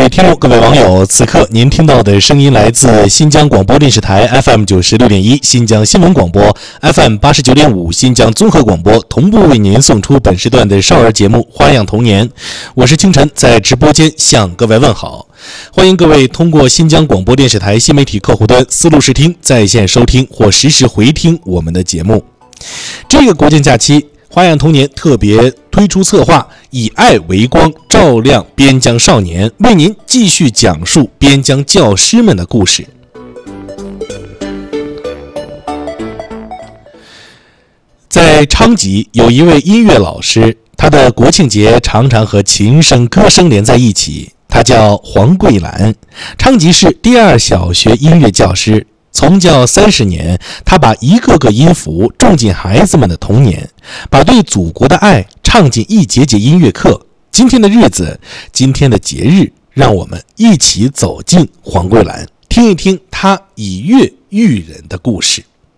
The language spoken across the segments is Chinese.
位听众、各位网友，此刻您听到的声音来自新疆广播电视台 FM96.1、新疆新闻广播 FM89.5、新疆综合广播，同步为您送出本时段的少儿节目《花样童年》。我是清晨，在直播间向各位问好。欢迎各位通过新疆广播电视台新媒体客户端思路视听在线收听或实时回听我们的节目。这个国庆假期，花样童年特别推出策划，以爱为光，照亮边疆少年，为您继续讲述边疆教师们的故事。在昌吉有一位音乐老师，他的国庆节常常和琴声歌声连在一起，他叫黄桂兰，昌吉市第2小学音乐教师，从教30年，他把一个个音符种进孩子们的童年，把对祖国的爱唱进一节节音乐课。今天的日子，今天的节日，让我们一起走进黄桂兰，听一听他以乐育人的故事。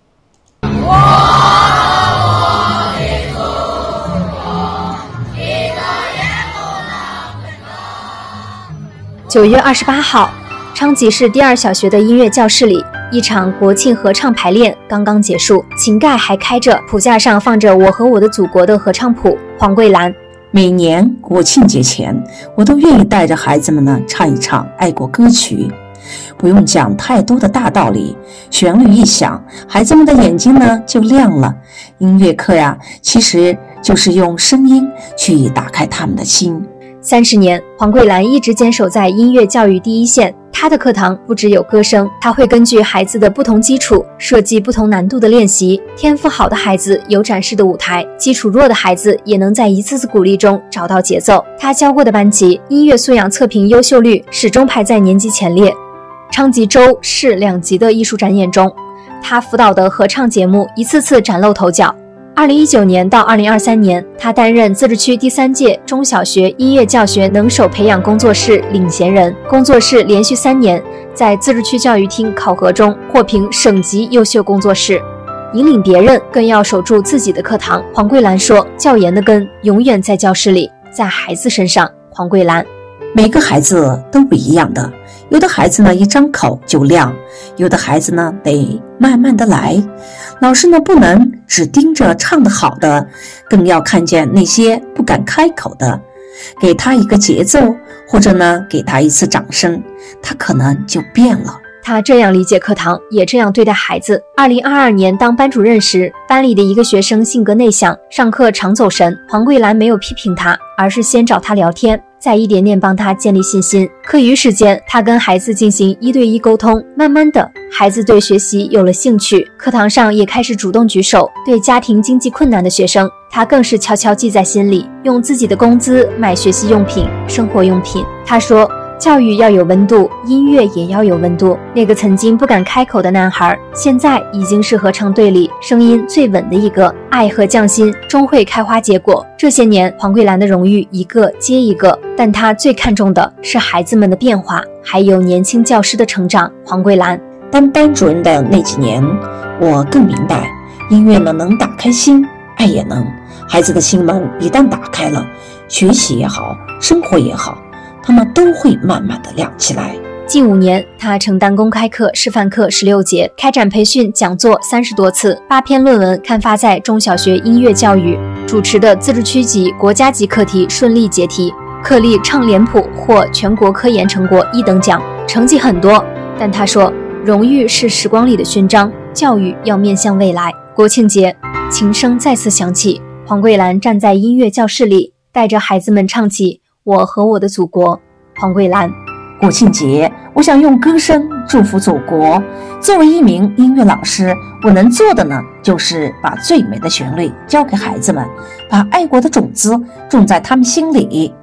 9月28号，昌吉市第2小学的音乐教室里，一场国庆合唱排练刚刚结束，琴盖还开着，谱架上放着《我和我的祖国》的合唱谱。黄桂兰： 每年国庆节前，我都愿意带着孩子们呢唱一唱爱国歌曲，不用讲太多的大道理，旋律一响，孩子们的眼睛呢就亮了。音乐课呀，其实就是用声音去打开他们的心。 30年，黄桂兰一直坚守在音乐教育第一线。她的课堂不只有歌声，她会根据孩子的不同基础设计不同难度的练习。天赋好的孩子有展示的舞台，基础弱的孩子也能在一次次鼓励中找到节奏。她教过的班级音乐素养测评优秀率始终排在年级前列。昌吉州市2级的艺术展演中，她辅导的合唱节目一次次崭露头角。2019年到2023年，他担任自治区第3届中小学音乐教学能手培养工作室领衔人。工作室连续3年在自治区教育厅考核中获评省级优秀工作室。引领别人，更要守住自己的课堂。黄桂兰说：“教研的根永远在教室里，在孩子身上。”黄桂兰： 每个孩子都不一样的，有的孩子呢一张口就亮，有的孩子呢得慢慢的来。老师呢不能只盯着唱得好的，更要看见那些不敢开口的，给他一个节奏，或者呢给他一次掌声，他可能就变了。 他这样理解课堂，也这样对待孩子。2022年当班主任时，班里的一个学生性格内向，上课常走神。黄桂兰没有批评他，而是先找他聊天，再一点点帮他建立信心。课余时间，他跟孩子进行1对1沟通，慢慢的，孩子对学习有了兴趣，课堂上也开始主动举手。对家庭经济困难的学生，他更是悄悄记在心里，用自己的工资买学习用品、生活用品。他说：“教育要有温度，音乐也要有温度。”那个曾经不敢开口的男孩，现在已经是合唱队里声音最稳的一个。爱和匠心终会开花结果。这些年，黄桂兰的荣誉一个接一个，但她最看重的是孩子们的变化，还有年轻教师的成长。黄桂兰： 当班主任的那几年，我更明白，音乐呢能打开心，爱也能。孩子的心门一旦打开了，学习也好，生活也好，他们都会慢慢的亮起来。 近5年，他承担公开课、示范课16节，开展培训讲座30多次，8篇论文刊发在中小学音乐教育，主持的自治区级、国家级课题顺利解题，课例唱脸谱获全国科研成果1等奖，成绩很多。但他说，荣誉是时光里的勋章，教育要面向未来。国庆节，琴声再次响起，黄桂兰站在音乐教室里，带着孩子们唱起《我和我的祖国》。黄桂兰： 国庆节，我想用歌声祝福祖国。作为一名音乐老师，我能做的呢，就是把最美的旋律交给孩子们，把爱国的种子种在他们心里。